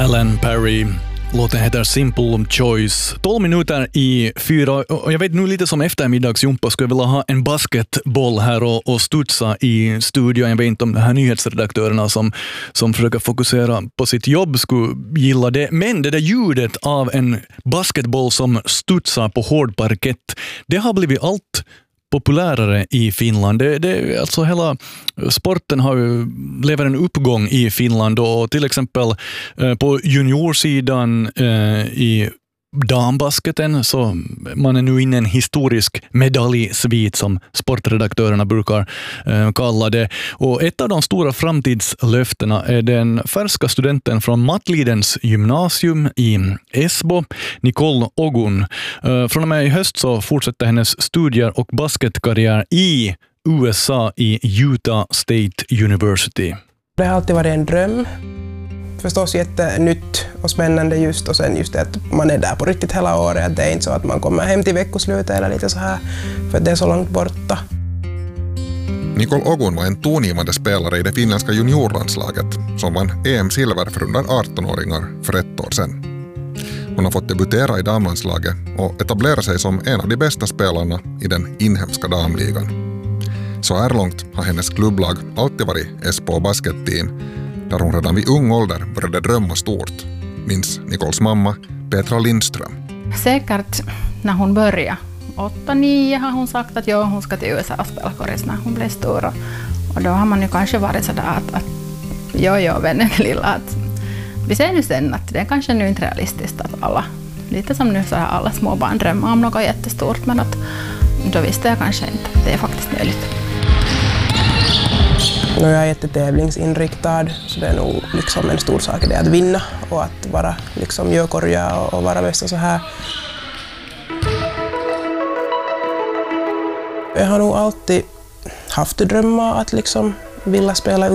Alan Perry. Låten heter Simple Choice. 12 minuter i 4. Och jag vet nu lite som eftermiddagsjumpa skulle vilja ha en basketboll här och studsa i studion. Jag vet inte om de här nyhetsredaktörerna som försöker fokusera på sitt jobb skulle gilla det. Men det där ljudet av en basketboll som studsar på hård parkett, det har blivit allt populärare i Finland. Alltså hela sporten lever en uppgång i Finland och till exempel på juniorsidan i dambasketen så man är nu inne i en historisk medaljsvit som sportredaktörerna brukar kalla det. Och ett av de stora framtidslöftena är den färska studenten från Mattlidens gymnasium i Esbo, Nicole Ogun. Från och med i höst så fortsätter hennes studier och basketkarriär i USA i Utah State University. Det har alltid varit en dröm. Förstås jättenytt och spännande just och sen just det att man är där på riktigt hela året. Att det är inte så att man kommer hem till veckoslutet eller lite så här för att det är så långt borta. Nicole Ogun var en tongivande spelare i det finländska juniorlandslaget som vann EM-silver för under 18-åringar för ett år sedan. Hon har fått debutera i damlandslaget och etablera sig som en av de bästa spelarna i den inhemska damligan. Så här långt har hennes klubblag alltid varit Espoo Basket-team där hon redan vid ung ålder började drömma stort, minns Nicoles mamma Petra Lindström. Säkert när hon började, 8-9 har hon sagt att hon ska till USA och spela korris när hon blev stor. Och då har man ju kanske varit sådär att vännen lilla, att vi ser nu sen att det är kanske nu inte realistiskt att alla, lite som nu så här alla små barn drömmer om något jättestort, men att då visste jag kanske inte att det är faktiskt möjligt. Jag är jättetävlingsinriktad så det är nog liksom en stor sak det att vinna och att vara liksom gökorja och vara bäst och så här. Jag har nog alltid haft drömmar att liksom vilja spela